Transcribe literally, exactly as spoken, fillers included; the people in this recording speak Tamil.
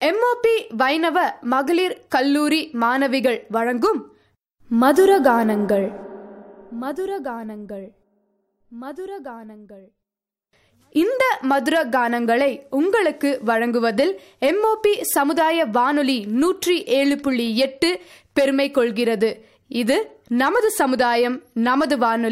எம்ஓபி வைணவ மகளிர் கல்லூரி மாணவிகள் வழங்கும் மதுரகானங்கள் மதுரகானங்கள் மதுரகானங்கள் இந்த மதுர கானங்களை உங்களுக்கு வழங்குவதில் எம்ஓபி சமுதாய வானொலி நூற்றி ஏழு புள்ளி எட்டு பெருமை கொள்கிறது. இது நமது சமுதாயம், நமது வானொலி.